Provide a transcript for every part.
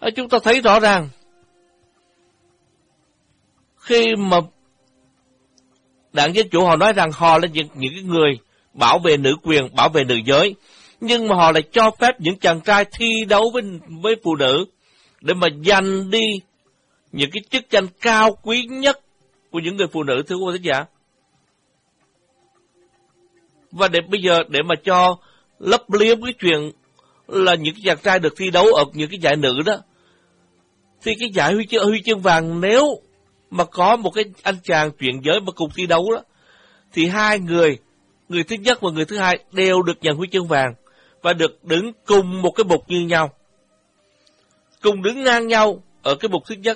Chúng ta thấy rõ ràng, khi mà đảng Dân Chủ họ nói rằng họ là những cái người bảo vệ nữ quyền, bảo vệ nữ giới, nhưng mà họ lại cho phép những chàng trai thi đấu với phụ nữ để mà giành đi những cái chức danh cao quý nhất của những người phụ nữ, thưa quý vị thính giả. Và bây giờ để mà cho lấp liếm cái chuyện là những cái chàng trai được thi đấu ở những cái giải nữ đó, thì cái giải huy chương vàng, nếu mà có một cái anh chàng chuyển giới mà cùng thi đấu đó, thì hai người thứ nhất và người thứ hai đều được nhận huy chương vàng và được đứng cùng một cái bục như nhau, cùng đứng ngang nhau ở cái bục thứ nhất.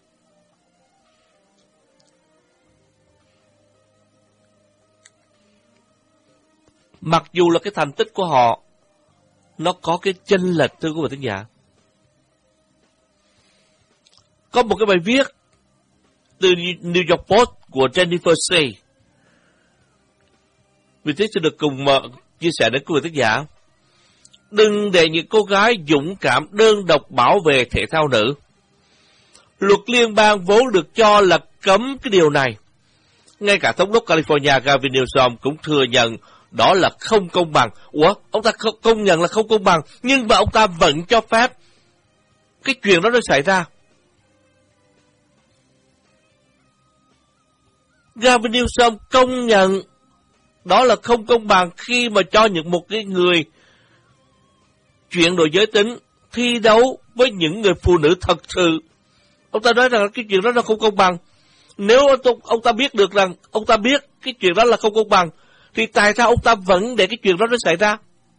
Mặc dù là cái thành tích của họ nó có cái chênh lệch, thưa quý vị thính giả. Có một cái bài viết từ New York Post của Jennifer Say, vì thế sẽ được cùng chia sẻ đến quý vị thính giả. Đừng để những cô gái dũng cảm đơn độc bảo vệ thể thao nữ. Luật liên bang vốn được cho là cấm cái điều này. Ngay cả thống đốc California Gavin Newsom cũng thừa nhận đó là không công bằng. Ủa, ông ta công nhận là không công bằng, nhưng mà ông ta vẫn cho phép cái chuyện đó nó xảy ra. Gavin Newsom công nhận đó là không công bằng khi mà cho một cái người chuyển đổi giới tính thi đấu với những người phụ nữ thật sự. Ông ta nói rằng cái chuyện đó nó không công bằng. Nếu ông ta biết được rằng, ông ta biết cái chuyện đó là không công bằng, thì tại sao ông ta vẫn để cái chuyện đó nó xảy ra?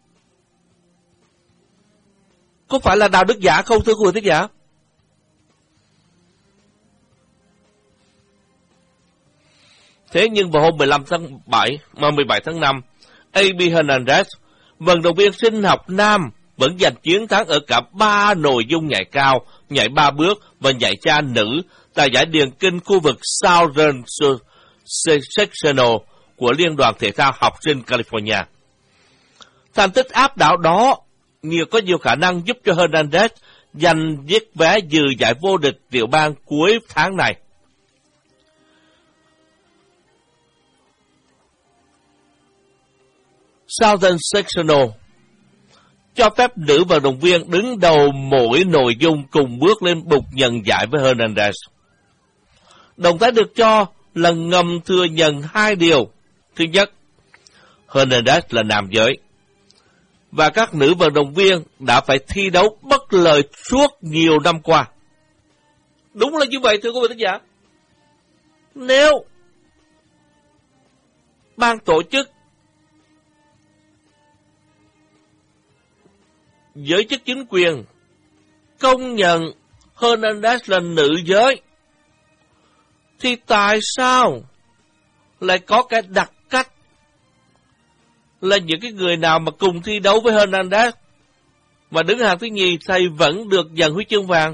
Có phải là đạo đức giả không, thưa quý vị thính giả? Thế nhưng vào hôm 17 tháng 5, A.B. Hernandez, vận động viên sinh học nam, vẫn giành chiến thắng ở cả 3 nội dung nhảy cao, nhảy 3 bước và nhảy cha nữ tại giải điền kinh khu vực Southern Sectional của Liên đoàn Thể thao Học sinh California. Thành tích áp đảo đó có nhiều khả năng giúp cho Hernandez giành chiếc vé dự giải vô địch tiểu bang cuối tháng này. Southern Sectional cho phép nữ vận động viên đứng đầu mỗi nội dung cùng bước lên bục nhận giải với Hernandez. Động thái được cho là ngầm thừa nhận hai điều. Thứ nhất, Hernandez là nam giới, và các nữ vận động viên đã phải thi đấu bất lợi suốt nhiều năm qua. Đúng là như vậy, thưa quý vị thính giả. Nếu ban tổ chức, giới chức chính quyền công nhận Hernandez là nữ giới, thì tại sao lại có cái đặc cách là những cái người nào mà cùng thi đấu với Hernandez mà đứng hàng thứ nhì thì vẫn được giành huy chương vàng?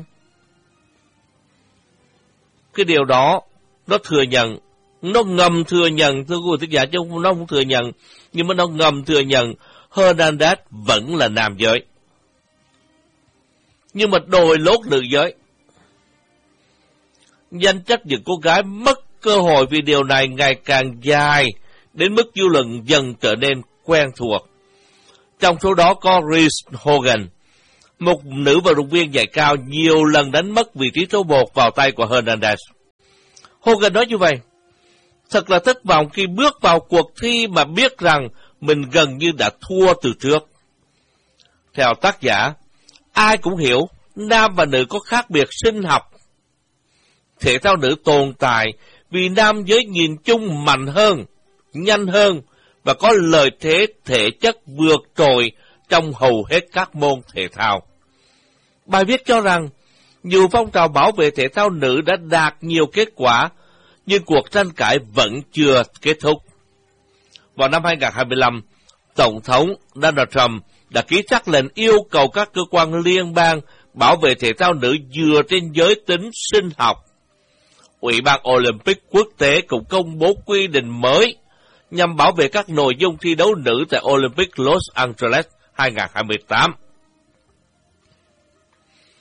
Cái điều đó nó thừa nhận, nó ngầm thừa nhận, thưa quý vị thính giả, chứ nó không thừa nhận, nhưng mà nó ngầm thừa nhận Hernandez vẫn là nam giới, nhưng mà đồi lốt nữ giới. Danh sách những cô gái mất cơ hội vì điều này ngày càng dài, đến mức dư luận dần trở nên quen thuộc. Trong số đó có Reese Hogan, một nữ vận động viên nhảy cao nhiều lần đánh mất vị trí số 1 vào tay của Hernandez. Hogan nói như vậy: thật là thất vọng khi bước vào cuộc thi mà biết rằng mình gần như đã thua từ trước. Theo tác giả, ai cũng hiểu nam và nữ có khác biệt sinh học. Thể thao nữ tồn tại vì nam giới nhìn chung mạnh hơn, nhanh hơn và có lợi thế thể chất vượt trội trong hầu hết các môn thể thao. Bài viết cho rằng, dù phong trào bảo vệ thể thao nữ đã đạt nhiều kết quả, nhưng cuộc tranh cãi vẫn chưa kết thúc. Vào năm 2025, Tổng thống Donald Trump đã ký sắc lệnh yêu cầu các cơ quan liên bang bảo vệ thể thao nữ dựa trên giới tính sinh học. Ủy ban Olympic quốc tế cũng công bố quy định mới nhằm bảo vệ các nội dung thi đấu nữ tại Olympic Los Angeles 2028.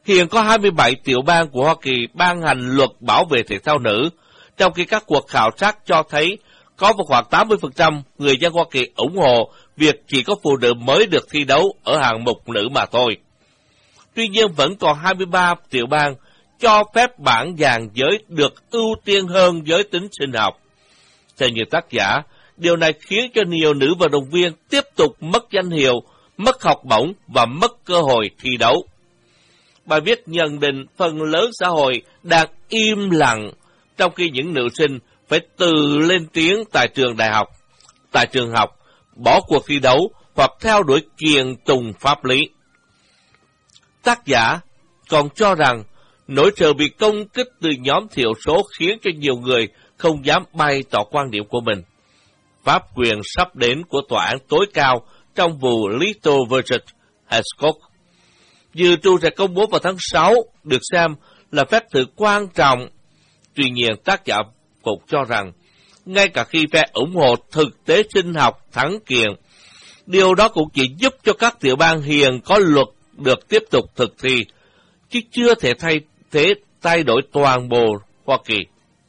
Hiện có 27 tiểu bang của Hoa Kỳ ban hành luật bảo vệ thể thao nữ, trong khi các cuộc khảo sát cho thấy có khoảng 80% người dân Hoa Kỳ ủng hộ việc chỉ có phụ nữ mới được thi đấu ở hạng mục nữ mà thôi. Tuy nhiên vẫn còn 23 tiểu bang cho phép bảng dàn giới được ưu tiên hơn giới tính sinh học. Theo nhiều tác giả, điều này khiến cho nhiều nữ vận động viên tiếp tục mất danh hiệu, mất học bổng và mất cơ hội thi đấu. Bài viết nhận định phần lớn xã hội đang im lặng, trong khi những nữ sinh phải tự lên tiếng tại trường học, bỏ cuộc thi đấu hoặc theo đuổi kiện tùng pháp lý. Tác giả còn cho rằng nỗi sợ bị công kích từ nhóm thiểu số khiến cho nhiều người không dám bày tỏ quan điểm của mình. Pháp quyền sắp đến của tòa án tối cao trong vụ Little vs. Hitchcock dự trù sẽ công bố vào tháng 6, được xem là phép thử quan trọng. Tuy nhiên, tác giả cũng cho rằng, ngay cả khi phe ủng hộ thực tế sinh học thắng kiện, điều đó cũng chỉ giúp cho các tiểu bang hiện có luật được tiếp tục thực thi, chứ chưa thể thay đổi toàn bộ Hoa Kỳ.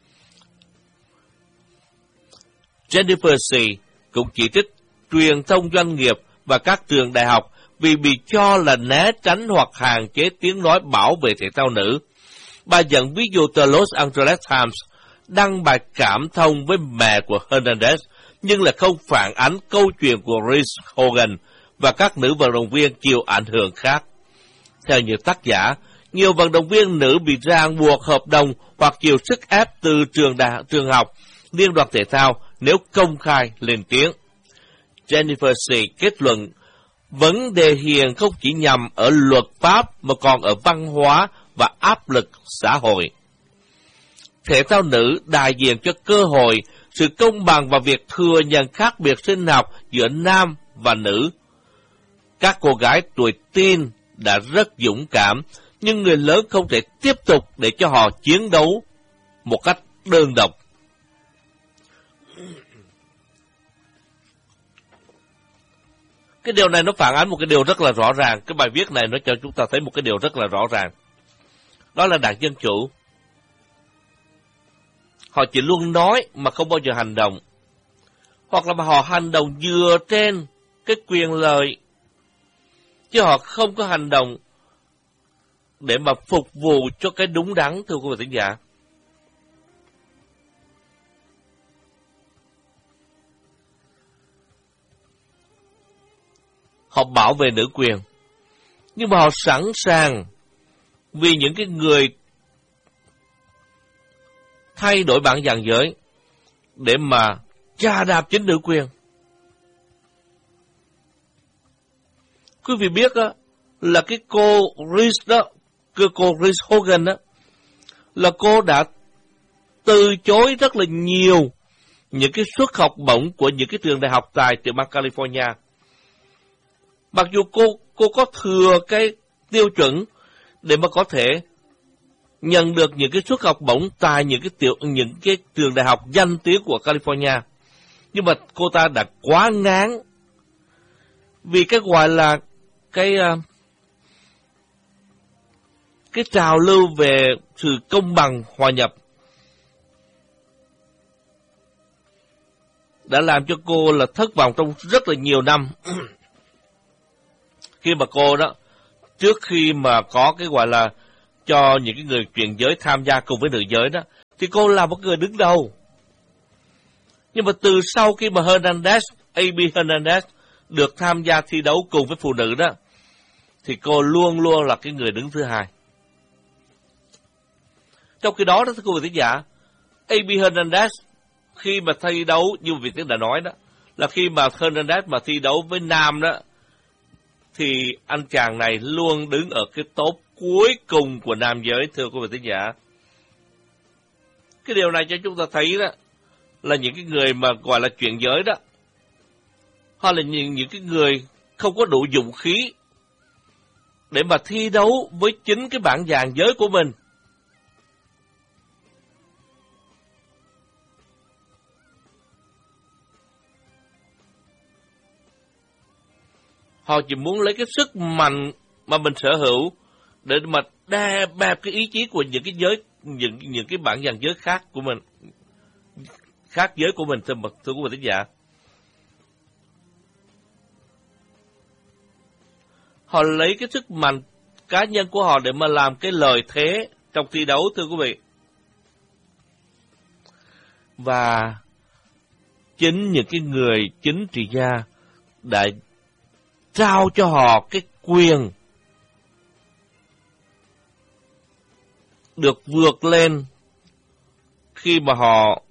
Jennifer C. cũng chỉ trích truyền thông doanh nghiệp và các trường đại học vì bị cho là né tránh hoặc hạn chế tiếng nói bảo vệ thể thao nữ. Bà dẫn ví dụ tờ Los Angeles Times đăng bài cảm thông với mẹ của Hernandez, nhưng là không phản ánh câu chuyện của Reese Hogan và các nữ vận động viên chịu ảnh hưởng khác. Theo nhiều tác giả, nhiều vận động viên nữ bị ràng buộc hợp đồng hoặc chịu sức ép từ trường học, liên đoàn thể thao nếu công khai lên tiếng. Jennifer C. kết luận, vấn đề hiện không chỉ nhằm ở luật pháp mà còn ở văn hóa và áp lực xã hội. Thể thao nữ đại diện cho cơ hội, sự công bằng và việc thừa nhận khác biệt sinh học giữa nam và nữ. Các cô gái tuổi teen đã rất dũng cảm, nhưng người lớn không thể tiếp tục để cho họ chiến đấu một cách đơn độc. Cái điều này nó phản ánh một cái điều rất là rõ ràng. Cái bài viết này nó cho chúng ta thấy một cái điều rất là rõ ràng. Đó là Đảng Dân Chủ. Họ chỉ luôn nói mà không bao giờ hành động. Hoặc là họ hành động dựa trên cái quyền lợi, chứ họ không có hành động để mà phục vụ cho cái đúng đắn, thưa quý vị thính giả. Họ bảo vệ nữ quyền, nhưng mà họ sẵn sàng vì những cái người thay đổi bảng dàn giới để mà chà đạp chính nữ quyền. Quý vị biết đó, là cái cô Reese đó, cô Reese Hogan đó, là cô đã từ chối rất là nhiều những cái suất học bổng của những cái trường đại học tại tiểu bang California. Mặc dù cô có thừa cái tiêu chuẩn để mà có thể nhận được những cái suất học bổng tại những cái trường đại học danh tiếng của California, nhưng mà cô ta đã quá ngán vì cái gọi là cái trào lưu về sự công bằng hòa nhập đã làm cho cô là thất vọng trong rất là nhiều năm. Khi mà cô đó, trước khi mà có cái gọi là cho những cái người chuyển giới tham gia cùng với nữ giới đó, thì cô là một người đứng đầu. Nhưng mà từ sau khi mà A.B. Hernandez được tham gia thi đấu cùng với phụ nữ đó, thì cô luôn luôn là cái người đứng thứ hai. Trong khi đó, thưa quý vị thính giả, A.B. Hernandez khi mà thi đấu, như vị tướng đã nói đó, là khi mà Hernandez mà thi đấu với nam đó, thì anh chàng này luôn đứng ở cái top cuối cùng của nam giới, thưa quý vị thính giả. Cái điều này cho chúng ta thấy đó, là những cái người mà gọi là chuyển giới đó, hoặc là những cái người không có đủ dũng khí để mà thi đấu với chính cái bảng dàn giới của mình. Họ chỉ muốn lấy cái sức mạnh mà mình sở hữu để mà đè bẹp cái ý chí của những cái giới, những cái bản dàn giới khác của mình, khác giới của mình, thưa quý vị thính giả. Họ lấy cái sức mạnh cá nhân của họ để mà làm cái lợi thế trong thi đấu, thưa quý vị. Và chính những cái người chính trị gia đã trao cho họ cái quyền được vượt lên khi mà họ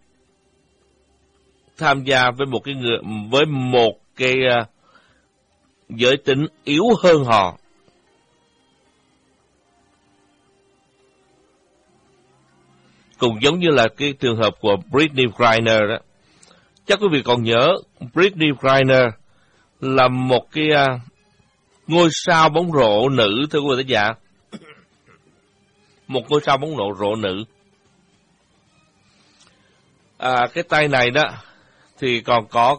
tham gia với một cái giới tính yếu hơn họ. Cũng giống như là cái trường hợp của Brittney Griner đó. Chắc quý vị còn nhớ, Brittney Griner là một cái ngôi sao bóng rổ nữ, thưa quý vị thính giả. Một ngôi sao bóng rổ nữ. Cái tay này đó thì còn có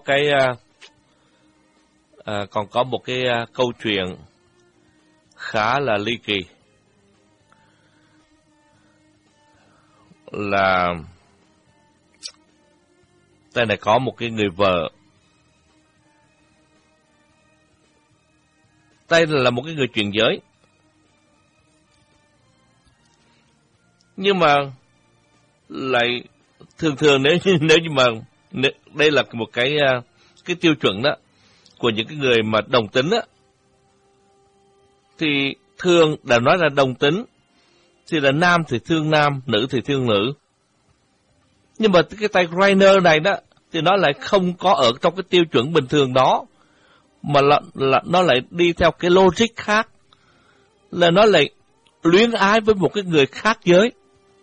một cái câu chuyện khá là ly kỳ, là tay này có một cái người vợ. Tay là một cái người chuyển giới, nhưng mà lại thường nếu như mà đây là một cái tiêu chuẩn đó của những cái người mà đồng tính á, thì thường đã nói là đồng tính thì là nam thì thương nam, nữ thì thương nữ. Nhưng mà cái tay Griner này đó thì nó lại không có ở trong cái tiêu chuẩn bình thường đó, mà là nó lại đi theo cái logic khác, là nó lại luyến ái với một cái người khác giới.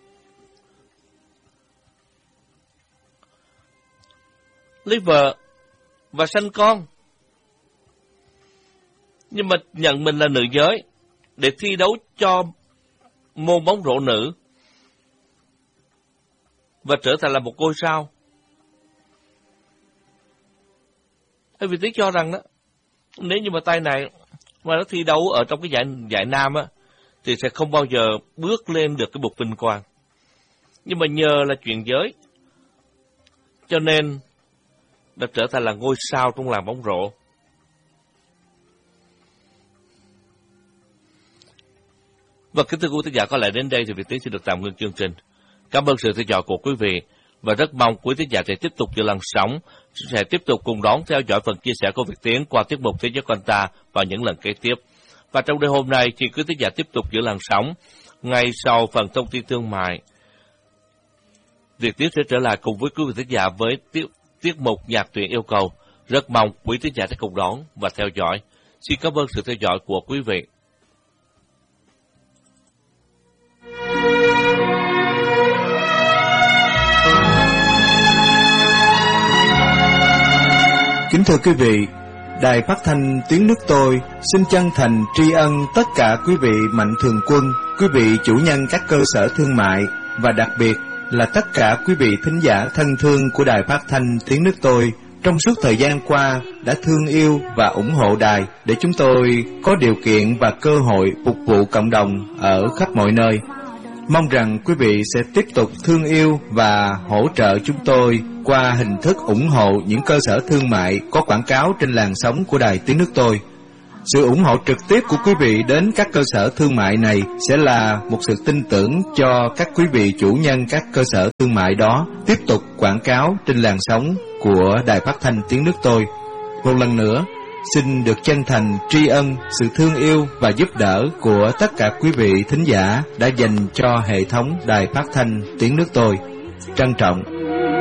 Lấy vợ và sanh con, nhưng mà nhận mình là nữ giới để thi đấu cho môn bóng rổ nữ và trở thành là một ngôi sao. Bởi vì Tí cho rằng đó, nếu như mà tay này mà nó thi đấu ở trong cái giải nam á, thì sẽ không bao giờ bước lên được cái bục vinh quang. Nhưng mà nhờ là chuyển giới, cho nên đã trở thành là ngôi sao trong làng bóng rổ. Và kính thưa quý thính giả, có lẽ đến đây thì Việt Tiến xin được tạm ngưng chương trình. Cảm ơn sự theo dõi của quý vị và rất mong quý thính giả sẽ tiếp tục giữ làn sóng, sẽ tiếp tục cùng đón theo dõi phần chia sẻ của Việt Tiến qua tiết mục Thế giới của anh ta vào những lần kế tiếp. Và trong đêm hôm nay, xin quý thính giả tiếp tục giữ làn sóng. Ngay sau phần thông tin thương mại, Việt Tiến sẽ trở lại cùng với quý vị thính giả với tiết mục nhạc truyện yêu cầu. Rất mong quý thính giả sẽ cùng đón và theo dõi. Xin cảm ơn sự theo dõi của quý vị. Kính thưa quý vị, Đài Phát thanh Tiếng nước tôi xin chân thành tri ân tất cả quý vị mạnh thường quân, quý vị chủ nhân các cơ sở thương mại và đặc biệt là tất cả quý vị thính giả thân thương của Đài Phát thanh Tiếng nước tôi trong suốt thời gian qua đã thương yêu và ủng hộ đài để chúng tôi có điều kiện và cơ hội phục vụ cộng đồng ở khắp mọi nơi. Mong rằng quý vị sẽ tiếp tục thương yêu và hỗ trợ chúng tôi qua hình thức ủng hộ những cơ sở thương mại có quảng cáo trên làn sóng của Đài Tiếng nước tôi. Sự ủng hộ trực tiếp của quý vị đến các cơ sở thương mại này sẽ là một sự tin tưởng cho các quý vị chủ nhân các cơ sở thương mại đó tiếp tục quảng cáo trên làn sóng của Đài Phát thanh Tiếng nước tôi. Một lần nữa, xin được chân thành tri ân sự thương yêu và giúp đỡ của tất cả quý vị thính giả đã dành cho hệ thống Đài Phát thanh Tiếng nước tôi. Trân trọng.